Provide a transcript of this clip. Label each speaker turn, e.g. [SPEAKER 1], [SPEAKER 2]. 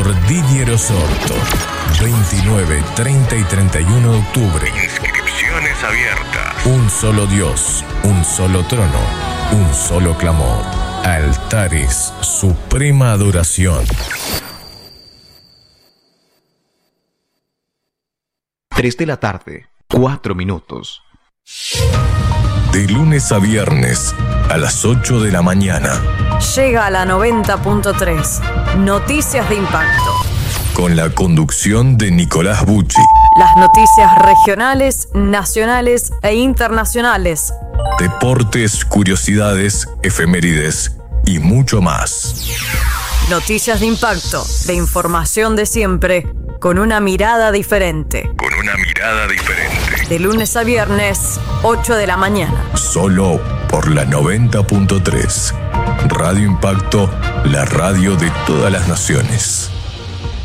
[SPEAKER 1] Dr. Didier Osorto. 29, 30 y 31 de octubre.
[SPEAKER 2] Inscripciones abiertas.
[SPEAKER 1] Un solo Dios, un solo trono, un solo clamor. Altares, suprema adoración.
[SPEAKER 3] 3 de la tarde, 4 minutos.
[SPEAKER 1] De lunes a viernes, a las 8 de la mañana.
[SPEAKER 4] Llega a la 90.3. Noticias de impacto.
[SPEAKER 1] Con la conducción de Nicolás Bucci.
[SPEAKER 4] Las noticias regionales, nacionales e internacionales.
[SPEAKER 1] Deportes, curiosidades, efemérides y mucho más.
[SPEAKER 4] Noticias de impacto, de información de siempre, con una mirada diferente.
[SPEAKER 2] Con una mirada diferente.
[SPEAKER 4] De lunes a viernes, 8 de la mañana.
[SPEAKER 1] Solo por la 90.3. Radio Impacto, la radio de todas las naciones.